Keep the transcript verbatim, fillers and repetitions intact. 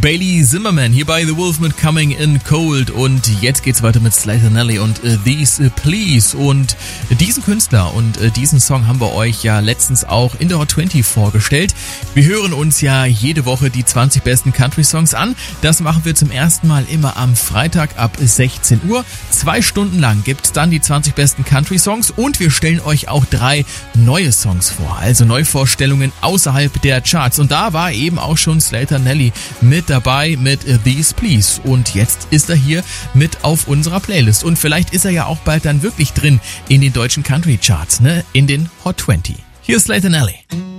Bailey Zimmerman hier bei The Wolf mit Coming in Cold und jetzt geht's weiter mit Slater Nelly und uh, These uh, Please und diesen Künstler und uh, diesen Song haben wir euch ja letztens auch in der Hot zwanzig vorgestellt. Wir hören uns ja jede Woche die zwanzig besten Country-Songs an. Das machen wir zum ersten Mal immer am Freitag ab sechzehn Uhr. Zwei Stunden lang gibt's dann die zwanzig besten Country-Songs und wir stellen euch auch drei neue Songs vor, also Neuvorstellungen außerhalb der Charts. Und da war eben auch schon Slater Nelly mit dabei mit These Please und jetzt ist er hier mit auf unserer Playlist und vielleicht ist er ja auch bald dann wirklich drin in den deutschen Country Charts, ne, in den Hot zwanzig. Hier ist Slater Nelly.